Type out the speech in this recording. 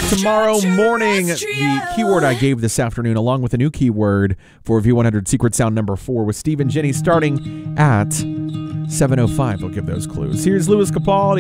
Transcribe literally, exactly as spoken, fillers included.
back tomorrow morning. The keyword I gave this afternoon, along with a new keyword for V one hundred Secret Sound number four, with Steve and Jenny starting at seven oh five. They'll give those clues. Here's Louis Capaldi.